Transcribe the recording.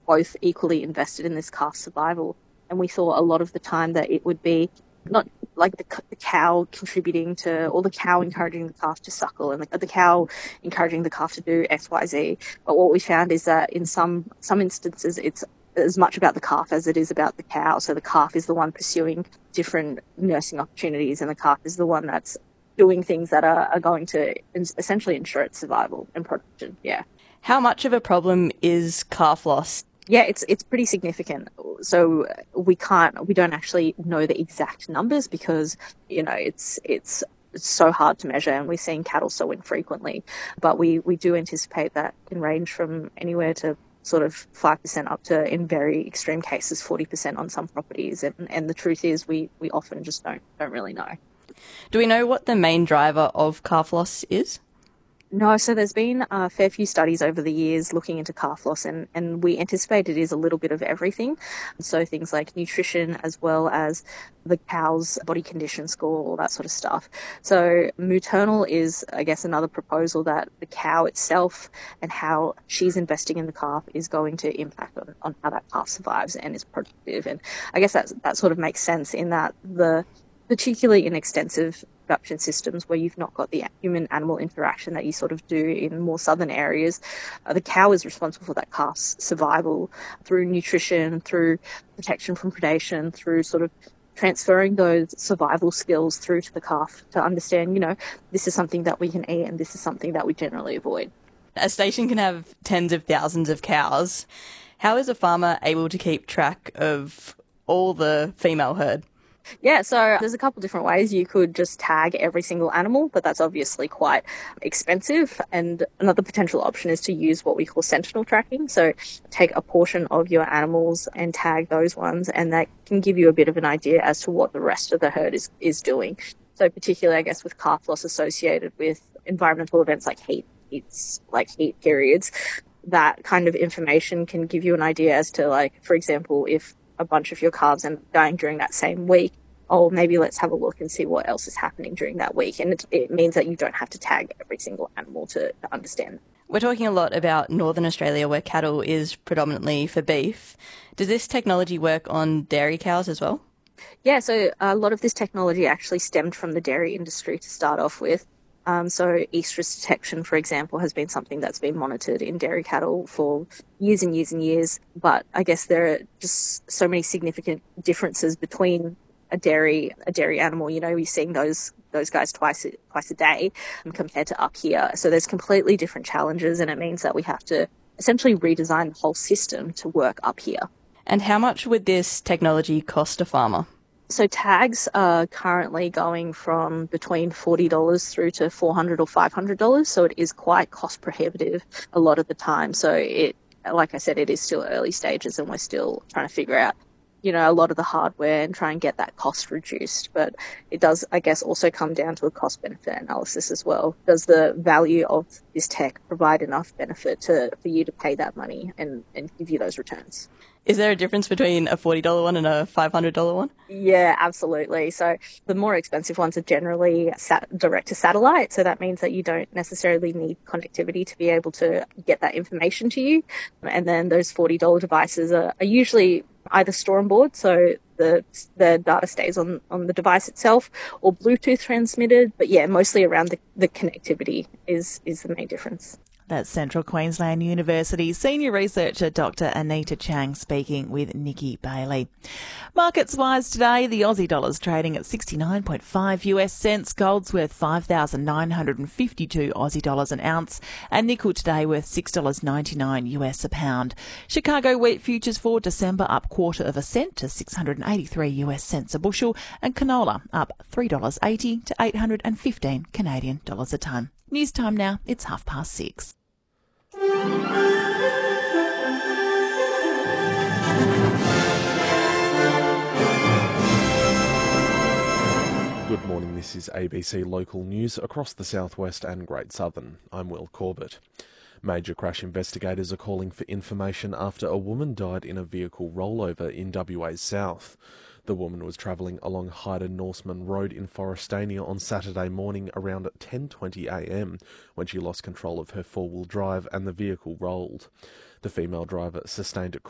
both equally invested in this calf survival. And we thought a lot of the time that it would be not like the cow contributing to, or the cow encouraging the calf to suckle, and the cow encouraging the calf to do X, Y, Z. But what we found is that in some instances, it's as much about the calf as it is about the cow. So the calf is the one pursuing different nursing opportunities, and the calf is the one that's doing things that are going to essentially ensure its survival and production. Yeah. How much of a problem is calf loss? Yeah, it's pretty significant. So we don't actually know the exact numbers because, it's so hard to measure, and we're seeing cattle so infrequently. But we do anticipate that can range from anywhere to sort of 5% up to, in very extreme cases, 40% on some properties. And the truth is we often just don't really know. Do we know what the main driver of calf loss is? No, so there's been a fair few studies over the years looking into calf loss, and we anticipate it is a little bit of everything. So things like nutrition, as well as the cow's body condition score, all that sort of stuff. So maternal is, I guess, another proposal that the cow itself and how she's investing in the calf is going to impact on how that calf survives and is productive. And I guess that sort of makes sense in that particularly in extensive production systems where you've not got the human-animal interaction that you sort of do in more southern areas, the cow is responsible for that calf's survival through nutrition, through protection from predation, through sort of transferring those survival skills through to the calf to understand, this is something that we can eat and this is something that we generally avoid. A station can have tens of thousands of cows. How is a farmer able to keep track of all the female herd? Yeah, so there's a couple different ways. You could just tag every single animal, but that's obviously quite expensive. And another potential option is to use what we call sentinel tracking. So take a portion of your animals and tag those ones, and that can give you a bit of an idea as to what the rest of the herd is doing. So particularly, I guess, with calf loss associated with environmental events like heat periods, that kind of information can give you an idea as to, like, for example, if a bunch of your calves are dying during that same week, maybe let's have a look and see what else is happening during that week. And it means that you don't have to tag every single animal to understand. We're talking a lot about Northern Australia, where cattle is predominantly for beef. Does this technology work on dairy cows as well? Yeah, so a lot of this technology actually stemmed from the dairy industry to start off with. So estrus detection, for example, has been something that's been monitored in dairy cattle for years and years and years. But I guess there are just so many significant differences between a dairy animal. You're seeing those guys twice a day compared to up here. So there's completely different challenges, and it means that we have to essentially redesign the whole system to work up here. And how much would this technology cost a farmer? So tags are currently going from between $40 through to $400 or $500. So it is quite cost prohibitive a lot of the time. So like I said, it is still early stages and we're still trying to figure out, a lot of the hardware and try and get that cost reduced. But it does, I guess, also come down to a cost benefit analysis as well. Does the value of this tech provide enough benefit for you to pay that money and give you those returns? Is there a difference between a $40 one and a $500 one? Yeah, absolutely. So the more expensive ones are generally direct to satellite. So that means that you don't necessarily need connectivity to be able to get that information to you. And then those $40 devices are usually either store on board, so the data stays on the device itself, or Bluetooth transmitted. But yeah, mostly around the connectivity is the main difference. That's Central Queensland University Senior Researcher Dr. Anita Chang speaking with Nikki Bailey. Markets-wise today, the Aussie dollar's trading at 69.5 US cents, gold's worth 5,952 Aussie dollars an ounce, and nickel today worth $6.99 US a pound. Chicago wheat futures for December up 1/4 cent to 683 US cents a bushel, and canola up $3.80 to 815 Canadian dollars a tonne. News time now, it's 6:30. Good morning, this is ABC Local News across the southwest and Great Southern. I'm Will Corbett. Major crash investigators are calling for information after a woman died in a vehicle rollover in WA's south. The woman was travelling along Hyder Norseman Road in Forestania on Saturday morning around 10:20 a.m. when she lost control of her four-wheel drive and the vehicle rolled. The female driver sustained